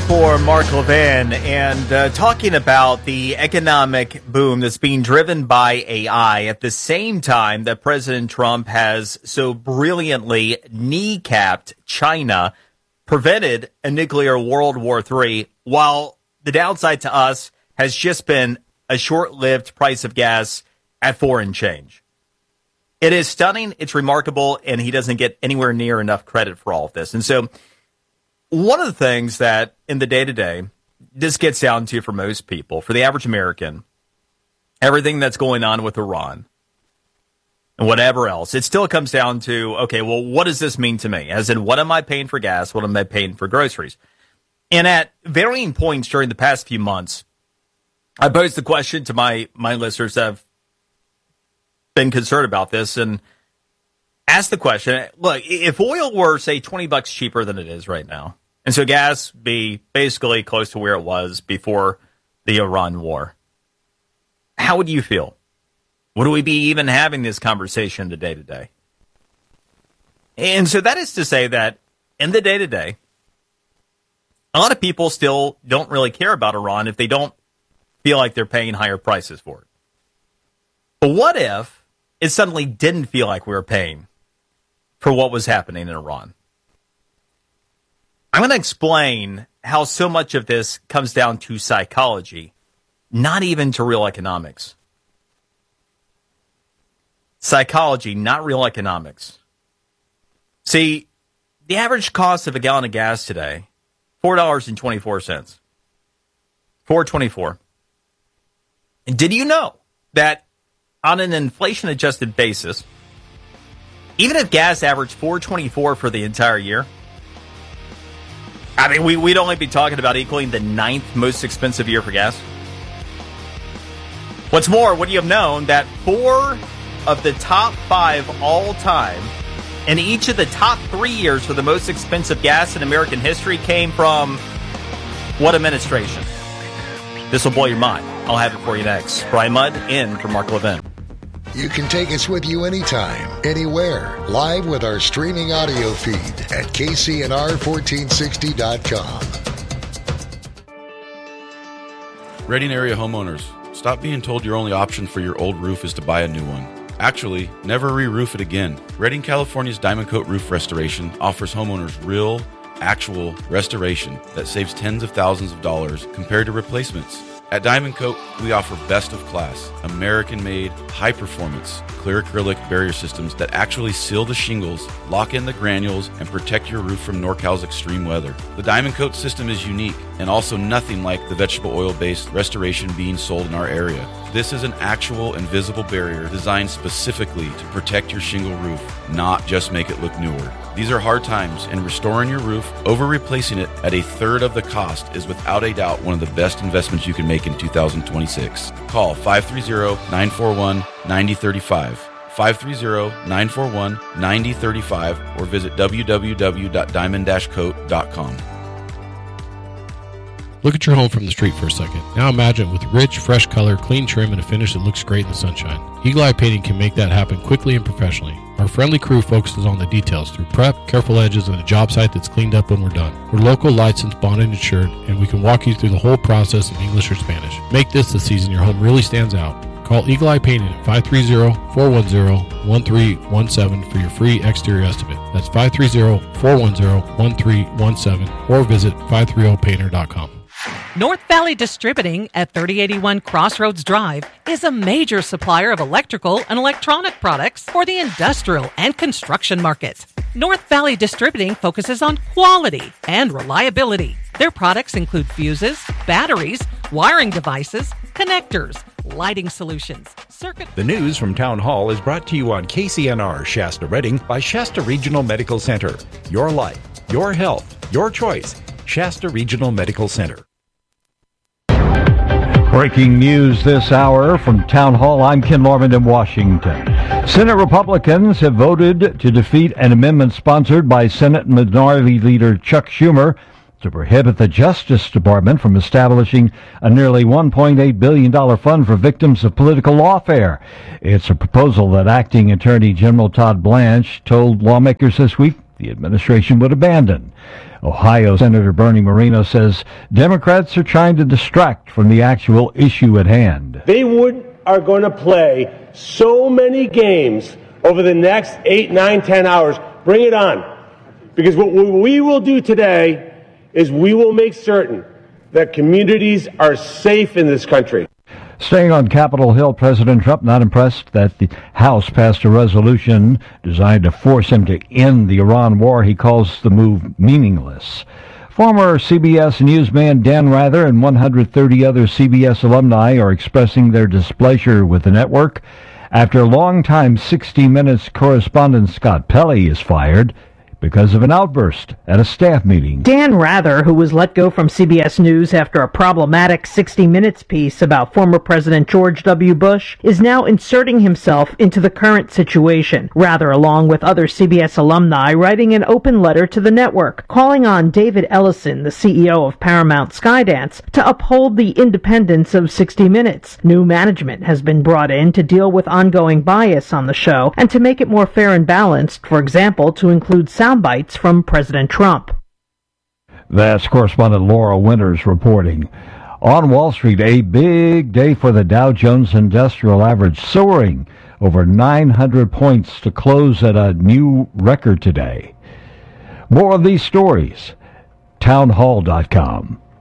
for Mark Levin, and talking about the economic boom that's being driven by AI at the same time that President Trump has so brilliantly kneecapped China, prevented a nuclear World War III, while the downside to us has just been a short-lived price of gas at 4 and change. It is stunning, it's remarkable, and he doesn't get anywhere near enough credit for all of this. And so one of the things that in the day-to-day this gets down to for most people, for the average American, everything that's going on with Iran and whatever else, it still comes down to, okay, well, what does this mean to me? As in, what am I paying for gas? What am I paying for groceries? And at varying points during the past few months, I posed the question to my listeners that have been concerned about this and asked the question, look, if oil were, say, $20 cheaper than it is right now, and so gas be basically close to where it was before the Iran war, how would you feel? Would we be even having this conversation the day-to-day? And so that is to say that in the day-to-day, a lot of people still don't really care about Iran if they don't feel like they're paying higher prices for it. But what if it suddenly didn't feel like we were paying for what was happening in Iran? I'm going to explain how so much of this comes down to psychology, not even to real economics. Psychology, not real economics. See, the average cost of a gallon of gas today, $4.24. $4.24. And did you know that on an inflation-adjusted basis, even if gas averaged $4.24 for the entire year, I mean, we'd only be talking about equaling the 9th most expensive year for gas. What's more, would you have known that 4 of the top 5 all-time and each of the top 3 years for the most expensive gas in American history came from what administration? This will blow your mind. I'll have it for you next. Brian Mudd in for Mark Levin. You can take us with you anytime, anywhere, live with our streaming audio feed at kcnr1460.com. Reading area homeowners, stop being told your only option for your old roof is to buy a new one. Actually, never re-roof it again. Reading, California's Diamond Coat Roof Restoration offers homeowners real, actual restoration that saves tens of thousands of dollars compared to replacements. At Diamond Coat, we offer best-of-class, American-made, high-performance, clear acrylic barrier systems that actually seal the shingles, lock in the granules, and protect your roof from NorCal's extreme weather. The Diamond Coat system is unique and also nothing like the vegetable oil-based restoration being sold in our area. This is an actual invisible barrier designed specifically to protect your shingle roof, not just make it look newer. These are hard times, and restoring your roof over replacing it at a third of the cost is without a doubt one of the best investments you can make in 2026. Call 530-941-9035, 530-941-9035, or visit www.diamond-coat.com. Look at your home from the street for a second. Now imagine it with rich, fresh color, clean trim, and a finish that looks great in the sunshine. Eagle Eye Painting can make that happen quickly and professionally. Our friendly crew focuses on the details through prep, careful edges, and a job site that's cleaned up when we're done. We're local, licensed, bonded, and insured, and we can walk you through the whole process in English or Spanish. Make this the season your home really stands out. Call Eagle Eye Painting at 530-410-1317 for your free exterior estimate. That's 530-410-1317 or visit 530painter.com. North Valley Distributing at 3081 Crossroads Drive is a major supplier of electrical and electronic products for the industrial and construction market. North Valley Distributing focuses on quality and reliability. Their products include fuses, batteries, wiring devices, connectors, lighting solutions, circuit... The news from Town Hall is brought to you on KCNR Shasta Redding by Shasta Regional Medical Center. Your life, your health, your choice. Shasta Regional Medical Center. Breaking news this hour from Town Hall. I'm Ken Lorman in Washington. Senate Republicans have voted to defeat an amendment sponsored by Senate Minority Leader Chuck Schumer to prohibit the Justice Department from establishing a nearly $1.8 billion fund for victims of political lawfare. It's a proposal that Acting Attorney General Todd Blanche told lawmakers this week the administration would abandon. Ohio Senator Bernie Moreno says Democrats are trying to distract from the actual issue at hand. They are going to play so many games over the next 8, 9, 10 hours. Bring it on. Because what we will do today is we will make certain that communities are safe in this country. Staying on Capitol Hill, President Trump not impressed that the House passed a resolution designed to force him to end the Iran war. He calls the move meaningless. Former CBS newsman Dan Rather and 130 other CBS alumni are expressing their displeasure with the network after longtime 60 Minutes correspondent Scott Pelley is fired because of an outburst at a staff meeting. Dan Rather, who was let go from CBS News after a problematic 60 Minutes piece about former President George W. Bush, is now inserting himself into the current situation. Rather, along with other CBS alumni, writing an open letter to the network, calling on David Ellison, the CEO of Paramount Skydance, to uphold the independence of 60 Minutes. New management has been brought in to deal with ongoing bias on the show and to make it more fair and balanced, for example, to include sound bites from President Trump. That's correspondent Laura Winters reporting. On Wall Street, a big day for the Dow Jones Industrial Average, soaring over 900 points to close at a new record today. More of these stories, townhall.com.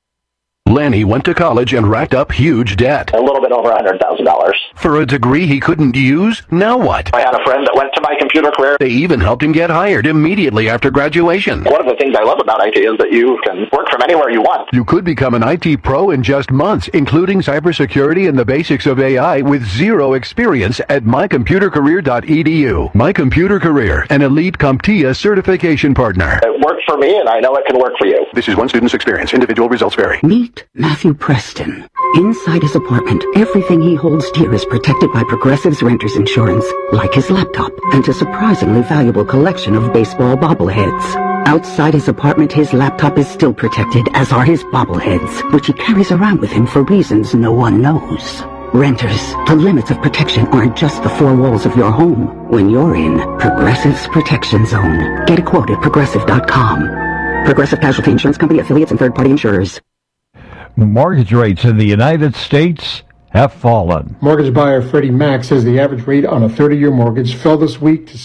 Lanny went to college and racked up huge debt. A little bit over $100,000. For a degree he couldn't use? Now what? I had a friend that went to My Computer Career. They even helped him get hired immediately after graduation. One of the things I love about IT is that you can work from anywhere you want. You could become an IT pro in just months, including cybersecurity and the basics of AI with zero experience at mycomputercareer.edu. My Computer Career, an elite CompTIA certification partner. It worked for me, and I know it can work for you. This is one student's experience. Individual results vary. Meet Matthew Preston. Inside his apartment, everything he holds dear is protected by Progressive's Renters Insurance, like his laptop and a surprisingly valuable collection of baseball bobbleheads. Outside his apartment, his laptop is still protected, as are his bobbleheads, which he carries around with him for reasons no one knows. Renters, the limits of protection aren't just the four walls of your home. When you're in Progressive's Protection Zone, get a quote at Progressive.com. Progressive Casualty Insurance Company, affiliates, and third-party insurers. Mortgage rates in the United States have fallen. Mortgage buyer Freddie Mac says the average rate on a 30-year mortgage fell this week to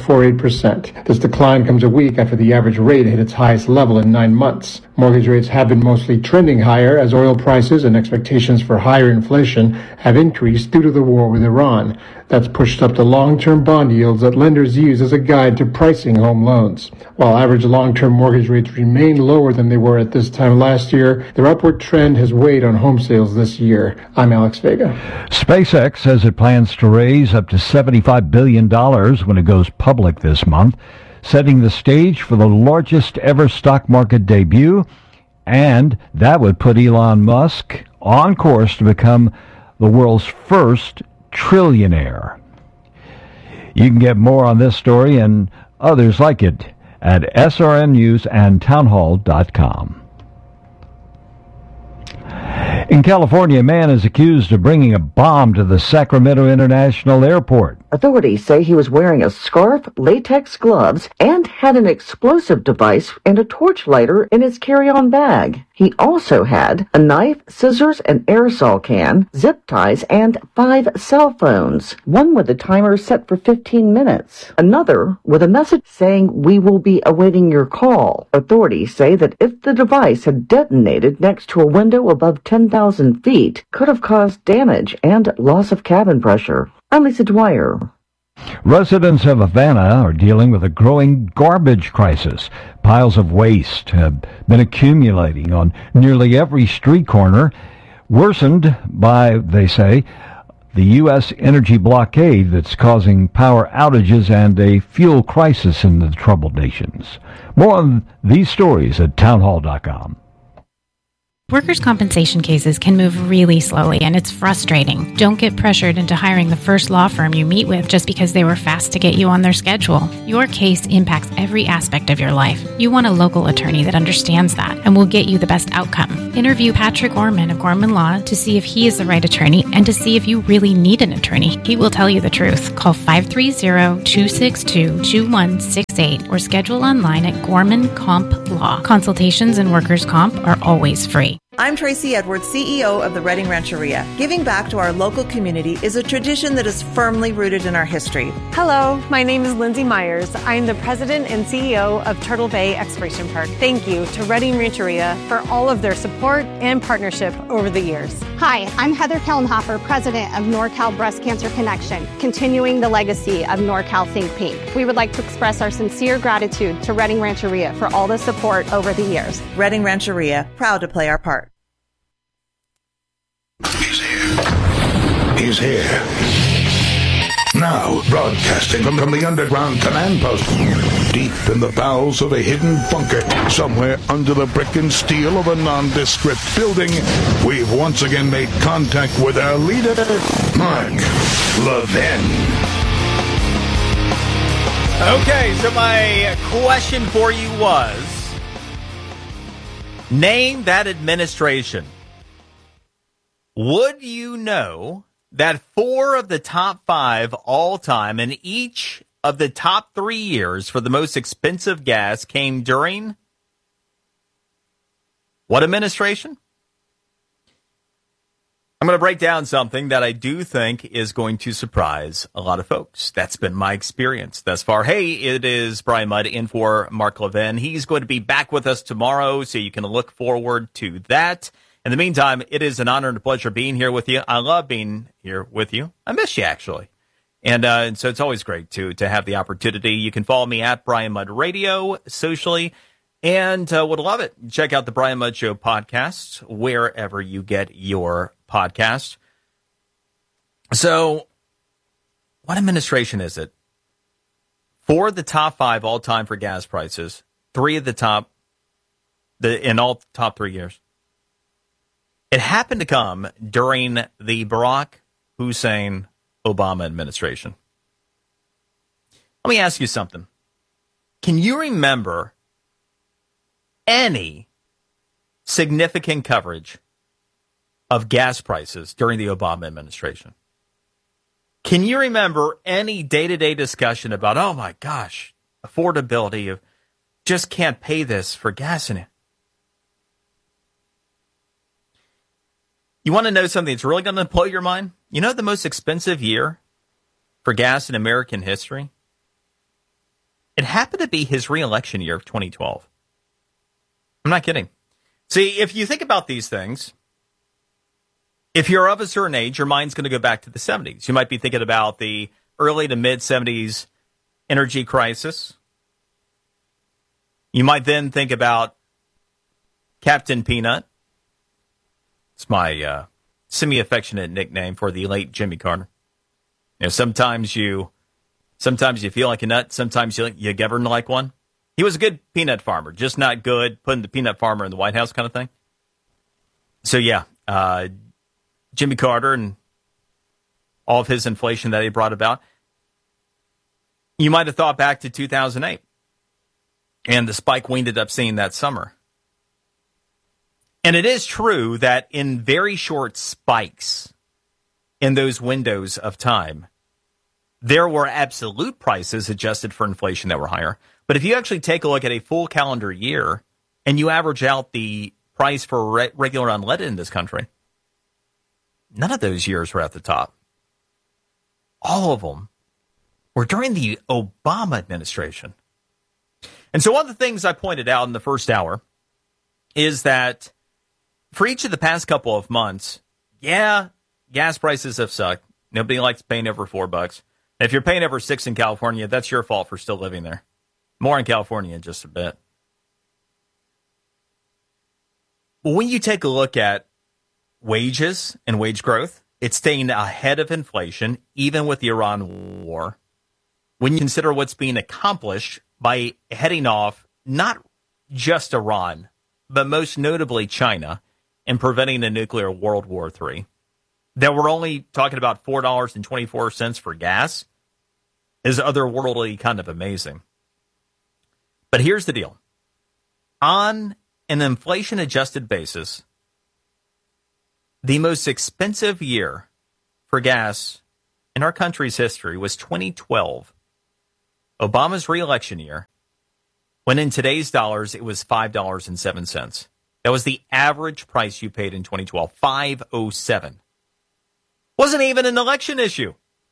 6.48%. This decline comes a week after the average rate hit its highest level in 9 months. Mortgage rates have been mostly trending higher as oil prices and expectations for higher inflation have increased due to the war with Iran. That's pushed up the long-term bond yields that lenders use as a guide to pricing home loans. While average long-term mortgage rates remain lower than they were at this time last year, their upward trend has weighed on home sales this year. I'm Alex Vega. SpaceX says it plans to raise up to $75 billion when it goes public this month, setting the stage for the largest ever stock market debut, and that would put Elon Musk on course to become the world's first trillionaire. You can get more on this story and others like it at SRNnews and townhall.com. In California, a man is accused of bringing a bomb to the Sacramento International Airport. Authorities say he was wearing a scarf, latex gloves, and had an explosive device and a torch lighter in his carry-on bag. He also had a knife, scissors, an aerosol can, zip ties, and 5 cell phones. One with a timer set for 15 minutes. Another with a message saying, "We will be awaiting your call." Authorities say that if the device had detonated next to a window above 10,000 feet, could have caused damage and loss of cabin pressure. I'm Lisa Dwyer. Residents of Havana are dealing with a growing garbage crisis. Piles of waste have been accumulating on nearly every street corner, worsened by, they say, the U.S. energy blockade that's causing power outages and a fuel crisis in the troubled nations. More on these stories at townhall.com. Workers' compensation cases can move really slowly, and it's frustrating. Don't get pressured into hiring the first law firm you meet with just because they were fast to get you on their schedule. Your case impacts every aspect of your life. You want a local attorney that understands that and will get you the best outcome. Interview Patrick Gorman of Gorman Law to see if he is the right attorney and to see if you really need an attorney. He will tell you the truth. Call 530-262-2168 or schedule online at Gorman Comp Law. Consultations and workers' comp are always free. I'm Tracy Edwards, CEO of the Redding Rancheria. Giving back to our local community is a tradition that is firmly rooted in our history. Hello, my name is Lindsay Myers. I'm the president and CEO of Turtle Bay Exploration Park. Thank you to Redding Rancheria for all of their support and partnership over the years. Hi, I'm Heather Kellenhofer, president of NorCal Breast Cancer Connection, continuing the legacy of NorCal Think Pink. We would like to express our sincere gratitude to Redding Rancheria for all the support over the years. Redding Rancheria, proud to play our part. He's here. Now, broadcasting from the underground command post, deep in the bowels of a hidden bunker, somewhere under the brick and steel of a nondescript building, we've once again made contact with our leader, Mark Levin. Okay, so my question for you was, name that administration. Would you know that 4 of the top 5 all-time in each of the top 3 years for the most expensive gas came during what administration? I'm going to break down something that I do think is going to surprise a lot of folks. That's been my experience thus far. Hey, it is Brian Mudd in for Mark Levin. He's going to be back with us tomorrow, so you can look forward to that. In the meantime, it is an honor and a pleasure being here with you. I love being here with you. I miss you, actually. And so it's always great to have the opportunity. You can follow me at Brian Mudd Radio socially, and would love it. Check out the Brian Mudd Show podcast wherever you get your podcast. So what administration is it? 4 of the top 5 all time for gas prices, 3 of the top, in all top 3 years. It happened to come during the Barack Hussein Obama administration. Let me ask you something. Can you remember any significant coverage of gas prices during the Obama administration? Can you remember any day-to-day discussion about, oh my gosh, affordability of just can't pay this for gas in it? You want to know something that's really going to blow your mind? You know the most expensive year for gas in American history? It happened to be his re-election year of 2012. I'm not kidding. See, if you think about these things, if you're of a certain age, your mind's going to go back to the 70s. You might be thinking about the early to mid-70s energy crisis. You might then think about Captain Peanut. It's my semi-affectionate nickname for the late Jimmy Carter. You know, sometimes you feel like a nut. Sometimes you govern like one. He was a good peanut farmer, just not good putting the peanut farmer in the White House kind of thing. So yeah, Jimmy Carter and all of his inflation that he brought about. You might have thought back to 2008 and the spike we ended up seeing that summer. And it is true that in very short spikes in those windows of time, there were absolute prices adjusted for inflation that were higher. But if you actually take a look at a full calendar year and you average out the price for regular unleaded in this country, none of those years were at the top. All of them were during the Obama administration. And so one of the things I pointed out in the first hour is that for each of the past couple of months, yeah, gas prices have sucked. Nobody likes paying over $4. If you're paying over $6 in California, that's your fault for still living there. More in California in just a bit. But when you take a look at wages and wage growth, it's staying ahead of inflation, even with the Iran war. When you consider what's being accomplished by heading off not just Iran, but most notably China, and preventing a nuclear World War III, that we're only talking about $4.24 for gas is otherworldly kind of amazing. But here's the deal. On an inflation-adjusted basis, the most expensive year for gas in our country's history was 2012. Obama's re-election year, when in today's dollars, it was $5.07. That was the average price you paid in 2012, $5.07. Wasn't even an election issue.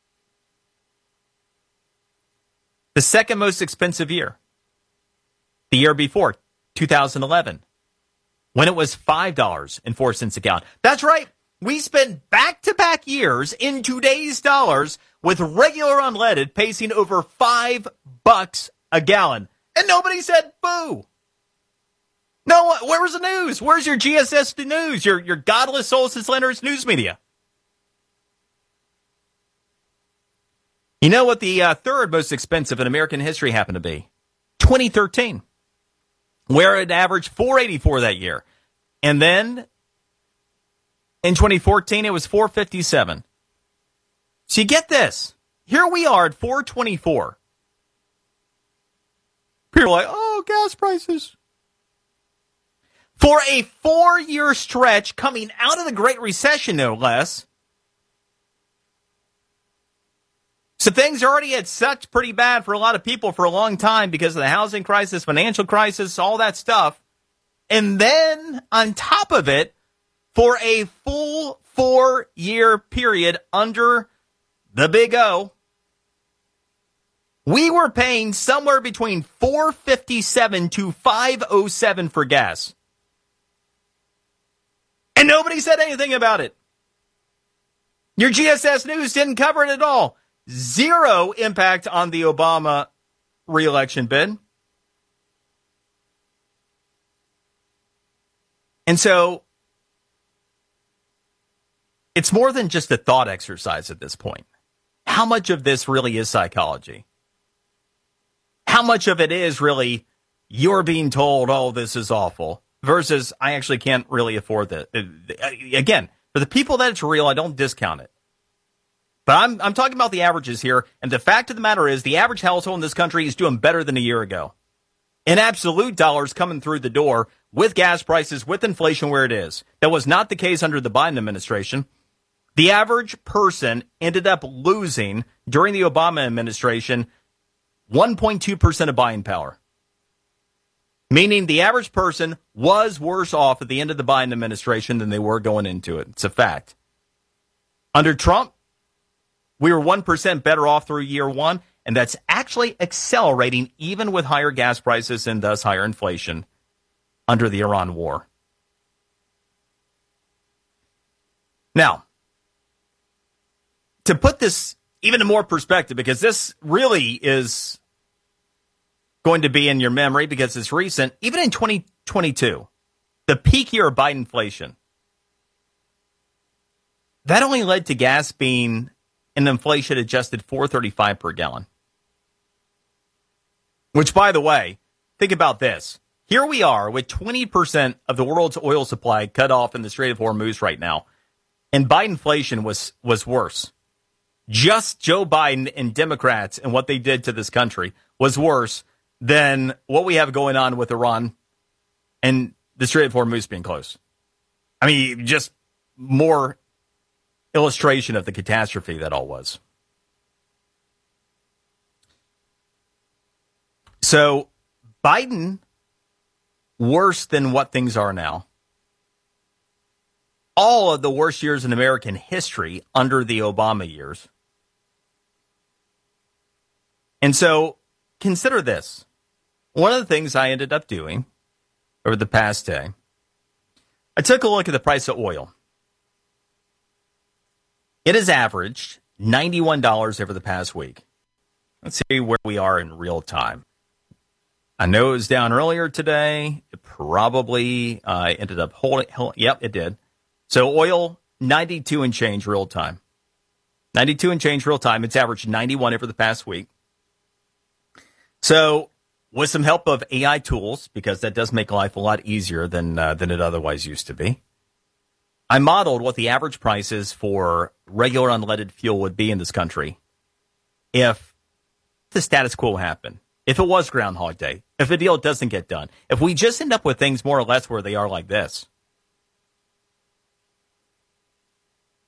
The second most expensive year, the year before, 2011, when it was $5.04 a gallon. That's right. We spent back-to-back years in today's dollars with regular unleaded pacing over $5 a gallon. And nobody said boo. No, where was the news? Where's your GSS news? Your godless soul slanderous news media? You know what the third most expensive in American history happened to be? 2013, where it averaged $4.84 that year. And then in 2014, it was $4.57. So you get this. Here we are at $4.24. People are like, oh, gas prices. For a 4-year stretch coming out of the Great Recession, no less. So things already had sucked pretty bad for a lot of people for a long time because of the housing crisis, financial crisis, all that stuff. And then on top of it, for a full 4-year period under the Big O, we were paying somewhere between $4.57 to $5.07 for gas. And nobody said anything about it. Your GSS News didn't cover it at all. Zero impact on the Obama re-election bid. And so it's more than just a thought exercise at this point. How much of this really is psychology? How much of it is really you're being told, oh, this is awful, versus I actually can't really afford that. Again, for the people that it's real, I don't discount it. But I'm talking about the averages here, and the fact of the matter is the average household in this country is doing better than a year ago. In absolute dollars coming through the door with gas prices, with inflation where it is. That was not the case under the Biden administration. The average person ended up losing, during the Obama administration, 1.2% of buying power. Meaning the average person was worse off at the end of the Biden administration than they were going into it. It's a fact. Under Trump, we were 1% better off through year one, and that's actually accelerating even with higher gas prices and thus higher inflation under the Iran war. Now, to put this even in more perspective, because this really is going to be in your memory because it's recent, even in 2022, the peak year of Biden inflation, that only led to gas being an inflation-adjusted $4.35 per gallon. Which, by the way, think about this. Here we are with 20% of the world's oil supply cut off in the Strait of Hormuz right now, and Biden inflation was worse. Just Joe Biden and Democrats and what they did to this country was worse than what we have going on with Iran and the Strait of Hormuz being closed. I mean, just more illustration of the catastrophe that all was. So, Biden, worse than what things are now. All of the worst years in American history under the Obama years. And so, consider this. One of the things I ended up doing over the past day, I took a look at the price of oil. It has averaged $91 over the past week. Let's see where we are in real time. I know it was down earlier today. It probably ended up holding. Yep, it did. So oil, 92 and change real time. 92 and change real time. It's averaged 91 over the past week. So with some help of AI tools, because that does make life a lot easier than it otherwise used to be, I modeled what the average prices for regular unleaded fuel would be in this country if the status quo happened, if it was Groundhog Day, if a deal doesn't get done, if we just end up with things more or less where they are like this.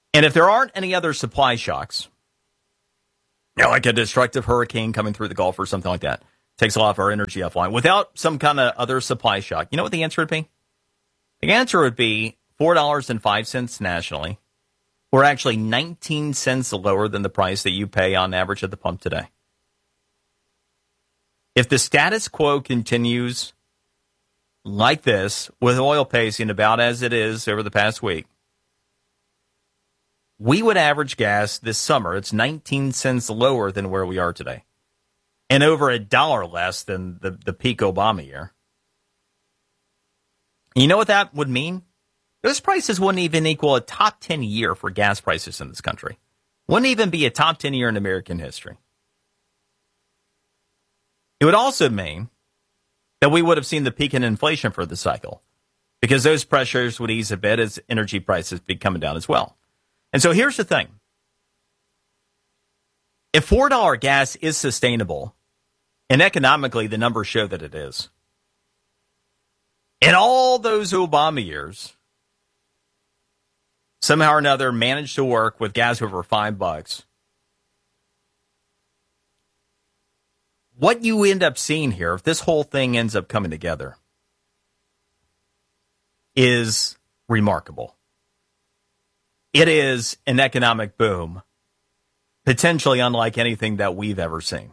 And if there aren't any other supply shocks, like a destructive hurricane coming through the Gulf or something like that, takes a lot of our energy offline, without some kind of other supply shock, you know what the answer would be? The answer would be $4.05 nationally, or actually 19 cents lower than the price that you pay on average at the pump today. If the status quo continues like this, with oil pacing about as it is over the past week, we would average gas this summer. It's 19 cents lower than where we are today, and over $1 less than the peak Obama year. And you know what that would mean? Those prices wouldn't even equal a top 10 year for gas prices in this country. Wouldn't even be a top 10 year in American history. It would also mean that we would have seen the peak in inflation for the cycle, because those pressures would ease a bit as energy prices be coming down as well. And so here's the thing. If $4 gas is sustainable, and economically the numbers show that it is, in all those Obama years, somehow or another managed to work with gas over $5, what you end up seeing here, if this whole thing ends up coming together, is remarkable. It is an economic boom, potentially unlike anything that we've ever seen.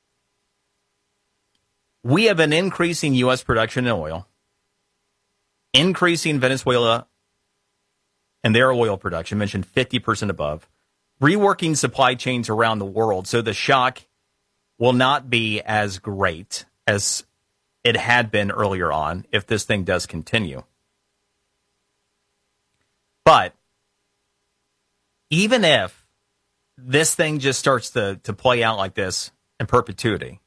We have an increasing U.S. production in oil, increasing Venezuela and their oil production, mentioned 50% above, reworking supply chains around the world, so the shock will not be as great as it had been earlier on if this thing does continue. But even if this thing just starts to play out like this in perpetuity,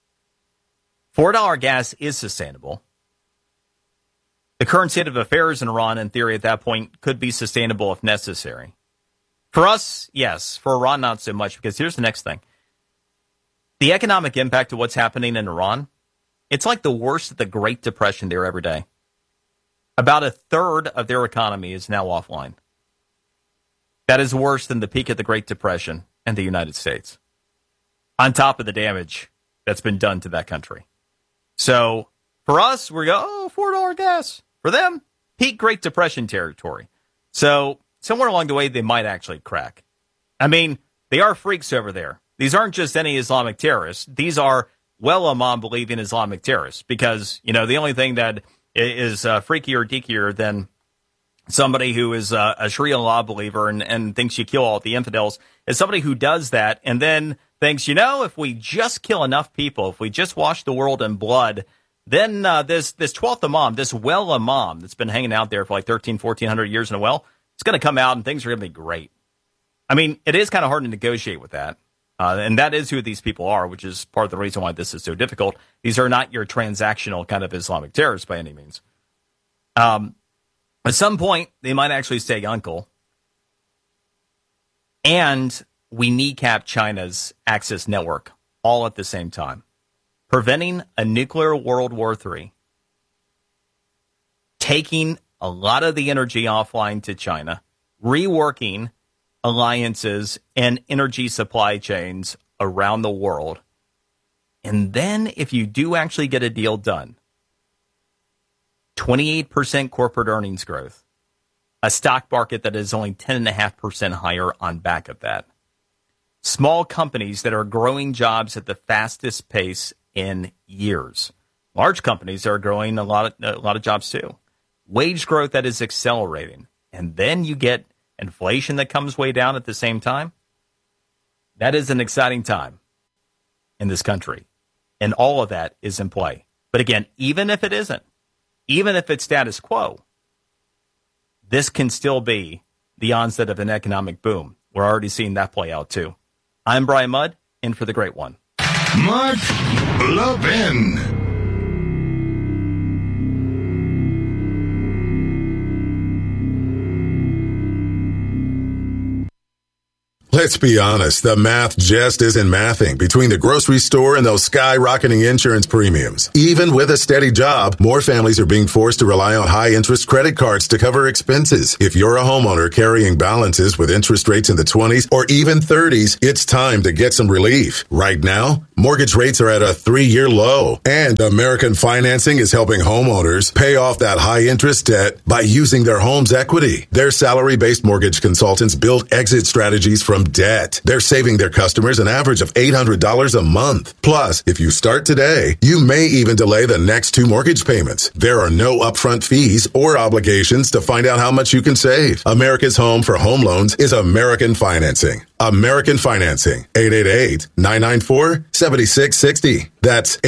$4 gas is sustainable. The current state of affairs in Iran, in theory, at that point, could be sustainable if necessary. For us, yes. For Iran, not so much, because here's the next thing. The economic impact of what's happening in Iran, it's like the worst of the Great Depression there every day. About a third of their economy is now offline. That is worse than the peak of the Great Depression in the United States, on top of the damage that's been done to that country. So for us, we go, $4 gas. For them, peak Great Depression territory. So somewhere along the way, they might actually crack. I mean, they are freaks over there. These aren't just any Islamic terrorists. These are well-Imam-believing Islamic terrorists, because, you know, the only thing that is freakier or deakier than somebody who is a Sharia law believer and thinks you kill all the infidels is somebody who does that and then thinks, you know, if we just kill enough people, if we just wash the world in blood, then this 12th Imam, this well Imam that's been hanging out there for like 1,400 years in a well, it's going to come out and things are going to be great. I mean, it is kind of hard to negotiate with that. And that is who these people are, which is part of the reason why this is so difficult. These are not your transactional kind of Islamic terrorists by any means. At some point, they might actually say uncle. And we kneecap China's Axis network all at the same time, preventing a nuclear World War III, taking a lot of the energy offline to China, reworking alliances and energy supply chains around the world. And then if you do actually get a deal done, 28% corporate earnings growth, a stock market that is only 10.5% higher on back of that. Small companies that are growing jobs at the fastest pace in years. Large companies are growing a lot of jobs too. Wage growth that is accelerating. And then you get inflation that comes way down at the same time. That is an exciting time in this country. And all of that is in play. But again, even if it isn't, even if it's status quo, this can still be the onset of an economic boom. We're already seeing that play out too. I'm Brian Mudd, in for the great one. Mark Levin. Let's be honest, the math just isn't mathing between the grocery store and those skyrocketing insurance premiums. Even with a steady job, more families are being forced to rely on high-interest credit cards to cover expenses. If you're a homeowner carrying balances with interest rates in the 20s or even 30s, it's time to get some relief. Right now, mortgage rates are at a 3-year low, and American Financing is helping homeowners pay off that high-interest debt by using their home's equity. Their salary-based mortgage consultants build exit strategies from debt. They're saving their customers an average of $800 a month. Plus, if you start today, you may even delay the next 2 mortgage payments. There are no upfront fees or obligations to find out how much you can save. America's home for home loans is American Financing. American Financing. 888-994-7660. That's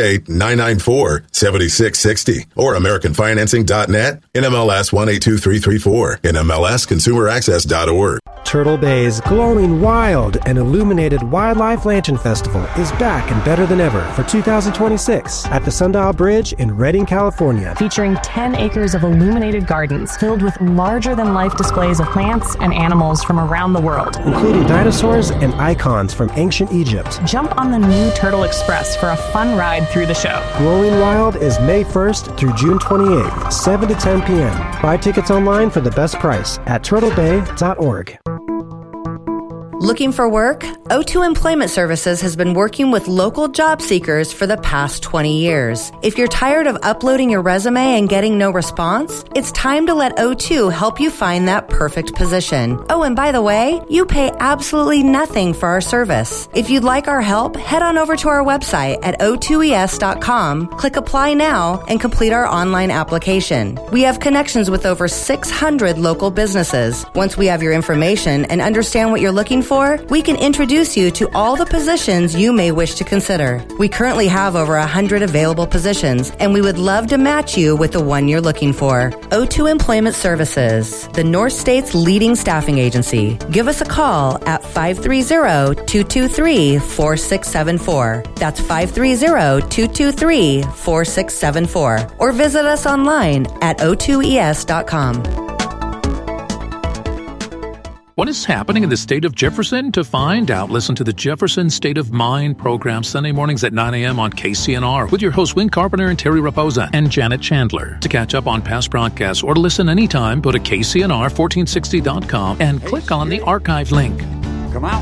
888-994-7660. Or AmericanFinancing.net. NMLS 182334. NMLSConsumerAccess.org. Turtle Bay's glowing, wild, and illuminated Wildlife Lantern Festival is back and better than ever for 2026 at the Sundial Bridge in Redding, California. Featuring 10 acres of illuminated gardens filled with larger-than-life displays of plants and animals from around the world, including dinosaurs and icons from ancient Egypt. Jump on the new Turtle Express for a fun ride through the show. Glowing Wild is May 1st through June 28th, 7 to 10 p.m. Buy tickets online for the best price at turtlebay.org. Looking for work? O2 Employment Services has been working with local job seekers for the past 20 years. If you're tired of uploading your resume and getting no response, it's time to let O2 help you find that perfect position. Oh, and by the way, you pay absolutely nothing for our service. If you'd like our help, head on over to our website at o2es.com, click Apply Now, and complete our online application. We have connections with over 600 local businesses. Once we have your information and understand what you're looking for, we can introduce you to all the positions you may wish to consider. We currently have over 100 available positions, and we would love to match you with the one you're looking for. O2 Employment Services, the North State's leading staffing agency. Give us a call at 530-223-4674. That's 530-223-4674. Or visit us online at o2es.com. What is happening in the state of Jefferson? To find out, listen to the Jefferson State of Mind program Sunday mornings at 9 a.m. on KCNR with your hosts Win Carpenter and Terry Raposa and Janet Chandler. To catch up on past broadcasts or to listen anytime, go to KCNR1460.com and click on the archive link. Come out.